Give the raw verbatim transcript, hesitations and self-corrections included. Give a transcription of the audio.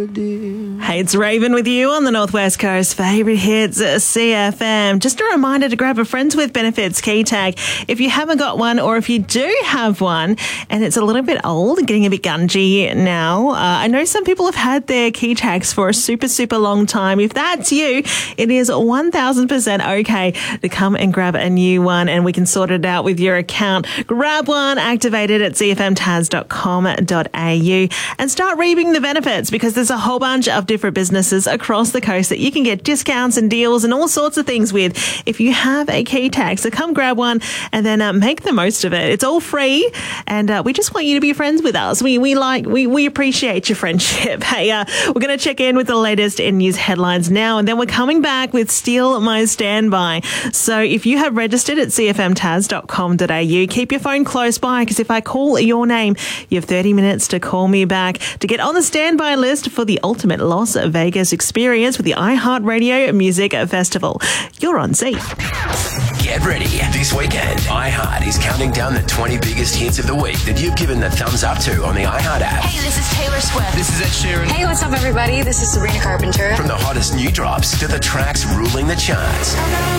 Hey, it's Raven with you on the Northwest Coast Favourite Hits C F M. Just a reminder to grab a Friends with Benefits key tag if you haven't got one, or if you do have one and it's a little bit old and getting a bit gungy now. Uh, I know some people have had their key tags for a super, super long time. If that's you, it is one thousand percent okay to come and grab a new one, and we can sort it out with your account. Grab one, activate it at c f m tas dot com dot a u and start reaping the benefits, because there's a whole bunch of different businesses across the coast that you can get discounts and deals and all sorts of things with if you have a key tag. So come grab one and then uh, make the most of it. It's all free, and uh, we just want you to be friends with us. We we like we we appreciate your friendship. Hey, uh, we're going to check in with the latest in news headlines now, and then we're coming back with Steal My Standby. So if you have registered at c f m tas dot com dot a u, keep your phone close by, because if I call your name, you have thirty minutes to call me back to get on the standby list for the ultimate Las Vegas experience with the iHeartRadio Music Festival. You're on safe. Get ready. This weekend, iHeart is counting down the twenty biggest hits of the week that you've given the thumbs up to on the iHeart app. Hey, this is Taylor Swift. This is Ed Sheeran. Hey, what's up, everybody? This is Sabrina Carpenter. From the hottest new drops to the tracks ruling the charts.